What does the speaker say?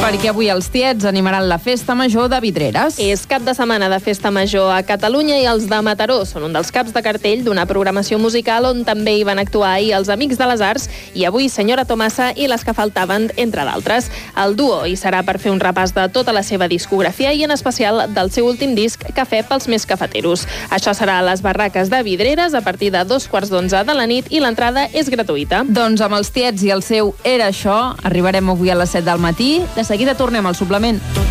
Perquè avui els tiets animaran la Festa Major de Vidreres. És cap de setmana de Festa Major a Catalunya i els de Mataró són un dels caps de cartell d'una programació musical on també hi van actuar ahir els Amics de les Arts i avui Senyora Tomasa i Les que faltaven, entre d'altres. El duo hi serà per fer un repàs de tota la seva discografia i en especial del seu últim disc, Cafè pels més cafeteros. Això serà a les barraques de Vidreres a partir de 11:15 de la nit i l'entrada és gratuïta. Doncs amb els tiets i el seu Era això, arribarem avui a les 7 del matí. De seguida tornem al suplement.